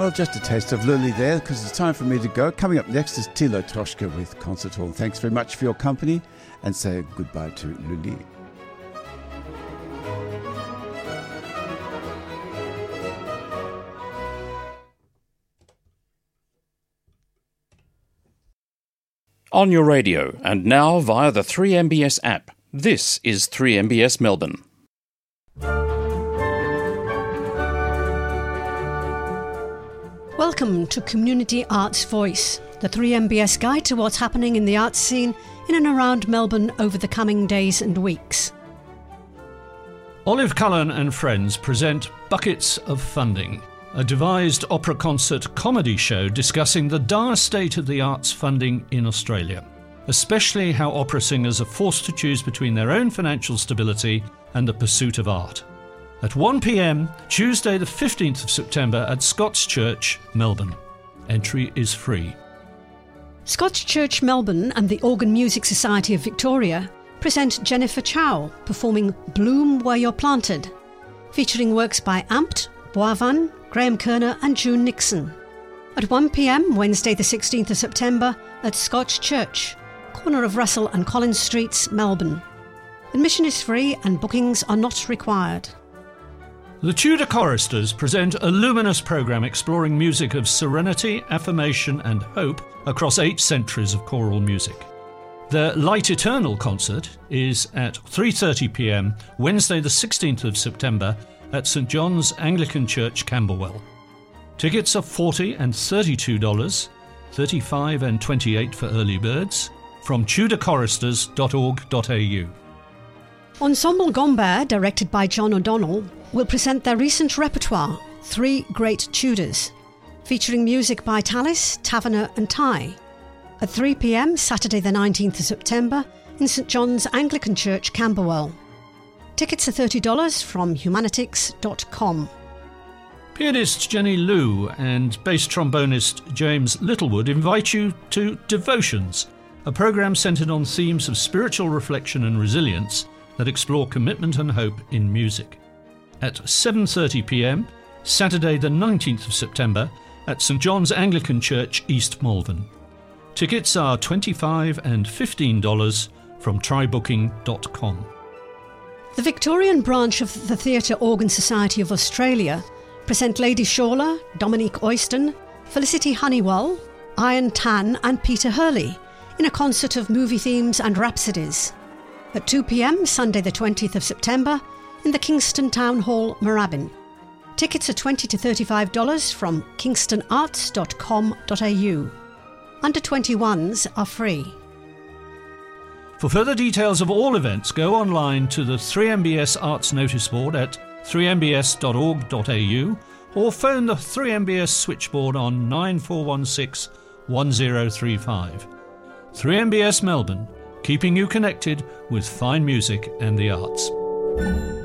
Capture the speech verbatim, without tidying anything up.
Well, just a taste of Luli there, because it's time for me to go. Coming up next is Tilo Troshka with Concert Hall. Thanks very much for your company, and say goodbye to Luli. On your radio, and now via the three M B S app. This is three M B S Melbourne. Welcome to Community Arts Voice, the three M B S guide to what's happening in the arts scene in and around Melbourne over the coming days and weeks. Olive Cullen and friends present Buckets of Funding, a devised opera concert comedy show discussing the dire state of the arts funding in Australia, especially how opera singers are forced to choose between their own financial stability and the pursuit of art. At one p m, Tuesday the fifteenth of September at Scots Church, Melbourne. Entry is free. Scots Church Melbourne and the Organ Music Society of Victoria present Jennifer Chow performing Bloom Where You're Planted, featuring works by Ampt, Boivin, Graham Kerner and June Nixon. At one p m, Wednesday the sixteenth of September at Scotch Church, corner of Russell and Collins Streets, Melbourne. Admission is free and bookings are not required. The Tudor Choristers present a luminous programme exploring music of serenity, affirmation and hope across eight centuries of choral music. Their Light Eternal concert is at three thirty p m, Wednesday the sixteenth of September at St John's Anglican Church, Camberwell. Tickets are forty dollars and thirty-two dollars, thirty-five dollars and twenty-eight dollars for early birds, from tudor choristers dot org dot a u. Ensemble Gombert, directed by John O'Donnell, will present their recent repertoire, Three Great Tudors, featuring music by Tallis, Taverner and Ty, at three p m, Saturday the nineteenth of September in St John's Anglican Church, Camberwell. Tickets are thirty dollars from humanitics dot com. Pianist Jenny Liu and bass trombonist James Littlewood invite you to Devotions, a programme centred on themes of spiritual reflection and resilience that explore commitment and hope in music. At seven thirty p m, Saturday the nineteenth of September at St John's Anglican Church, East Malvern. Tickets are twenty-five dollars and fifteen dollars from try booking dot com. The Victorian branch of the Theatre Organ Society of Australia present Lady Shawler, Dominique Oyston, Felicity Honeywell, Ian Tan and Peter Hurley in a concert of movie themes and rhapsodies. At two p m, Sunday the twentieth of September in the Kingston Town Hall, Moorabbin. Tickets are twenty to thirty-five dollars from kingston arts dot com dot a u. Under twenty-ones are free. For further details of all events, go online to the three M B S Arts Notice Board at three m b s dot org dot a u or phone the three M B S switchboard on nine four one six one zero three five. three M B S Melbourne, keeping you connected with fine music and the arts.